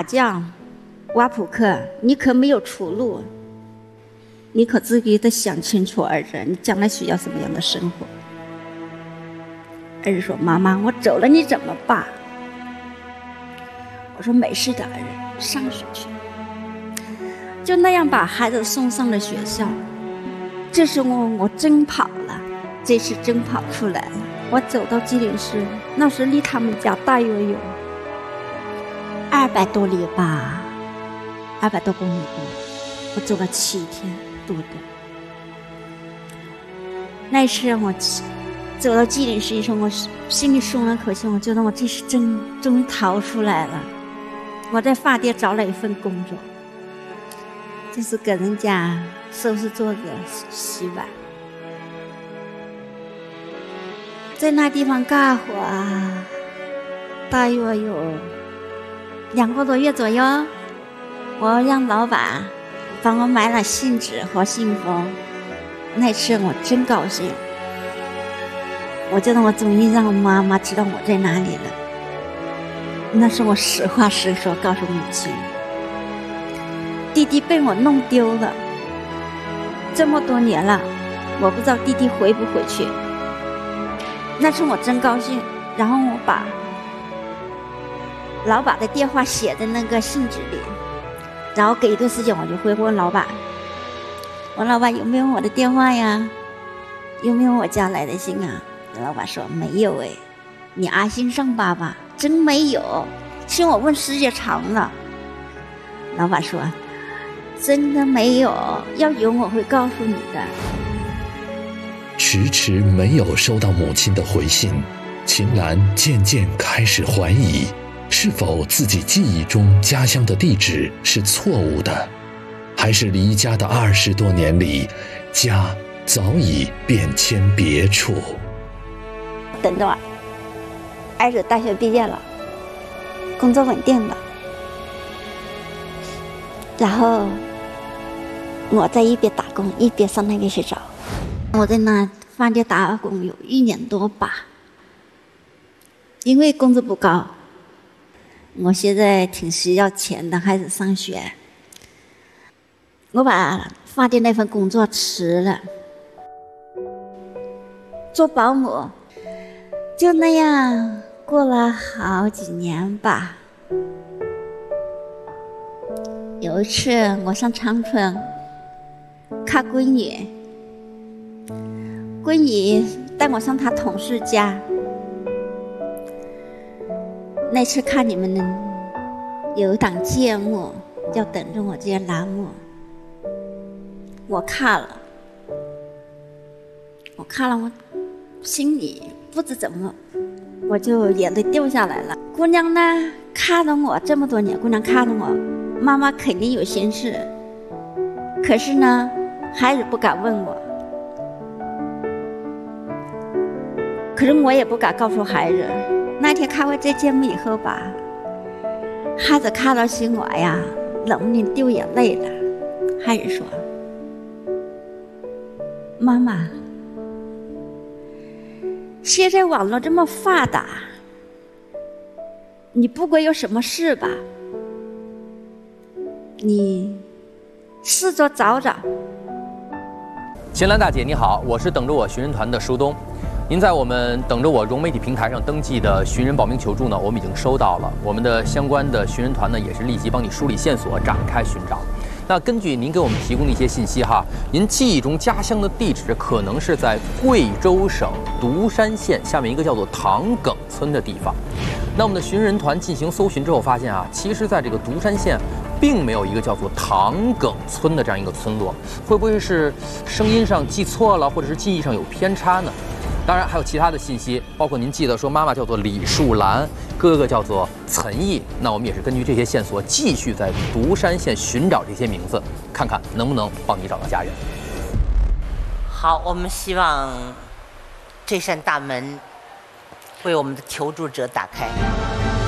将、挖扑克，你可没有出路，你可自己得想清楚儿子，你将来需要什么样的生活。儿子说：“妈妈，我走了你怎么办？”我说：“没事的，儿子，上学去。”就那样把孩子送上了学校。这时候我真跑了，这次真跑出来了。我走到吉林市，那时离他们家大约有200多里吧，200多公里多。我走了7天多的。那次我走到吉林市的时候，我心里松了口气，我觉得我这是终于逃出来了。我在饭店找了一份工作，就是给人家收拾桌子、洗碗。在那地方干活啊，大约有2个多月左右。我让老板帮我买了信纸和信封，那次我真高兴。我觉得我终于让妈妈知道我在哪里了。那是我实话实说告诉母亲，弟弟被我弄丢了，这么多年了，我不知道弟弟回不回去。那次我真高兴，然后我把老板的电话写在那个信纸里，然后隔一段时间我就会问老板，我老板有没有我的电话呀？有没有我家来的信啊？老板说没有哎。你阿信上爸爸真没有，请我问时间长了。老板说真的没有，要有我会告诉你的。 迟迟没有收到母亲的回信，秦岚渐渐开始怀疑，是否自己记忆中家乡的地址是错误的，还是离家的20多年里，家早已变迁别处。 等着儿子大学毕业了，工作稳定了，然后我在一边打工一边上那边去找。我在那饭店打工有1年多吧，因为工资不高，我现在挺需要钱的，孩子上学，我把饭店那份工作辞了，做保姆。就那样过了好几年吧。有一次我上长春看闺女，闺女带我上她同事家。那次看你们有一档节目叫《等着我》这些栏目，我看了，我心里不知怎么，我就眼泪掉下来了。姑娘呢，看了我这么多年，姑娘看了我，妈妈肯定有心事，可是呢，孩子不敢问我，可是我也不敢告诉孩子。那天看完这节目以后吧，孩子看到起我呀，冷不丁掉眼泪了。孩子说：“妈妈，现在网络这么发达，你不管有什么事吧，你试着找找。” 秦岚大姐你好，我是等着我寻人团的舒东。您在我们等着我融媒体平台上登记的寻人保命求助呢，我们已经收到了。我们的相关的寻人团呢，也是立即帮你梳理线索，展开寻找。那根据您给我们提供的一些信息哈，您记忆中家乡的地址可能是在贵州省独山县下面一个叫做唐埂村的地方。那我们的寻人团进行搜寻之后发现啊，其实在这个独山县并没有一个叫做唐埂村的这样一个村落，会不会是声音上记错了，或者是记忆上有偏差呢？当然还有其他的信息，包括您记得说妈妈叫做李树兰，哥哥叫做岑毅。那我们也是根据这些线索，继续在独山县寻找这些名字，看看能不能帮你找到家人。 好，我们希望这扇大门为我们的求助者打开。